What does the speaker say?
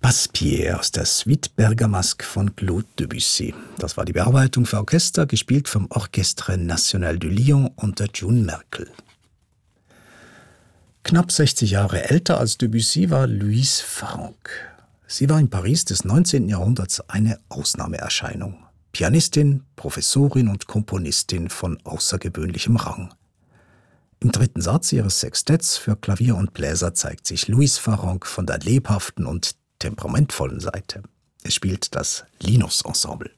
Passepied aus der Suite Bergamasque von Claude Debussy. Das war die Bearbeitung für Orchester, gespielt vom Orchestre National de Lyon unter June Merkel. Knapp 60 Jahre älter als Debussy war Louise Franck. Sie war in Paris des 19. Jahrhunderts eine Ausnahmeerscheinung. Pianistin, Professorin und Komponistin von außergewöhnlichem Rang. Im dritten Satz ihres Sextetts für Klavier und Bläser zeigt sich Louise Franck von der lebhaften und temperamentvollen Seite. Es spielt das Linus-Ensemble.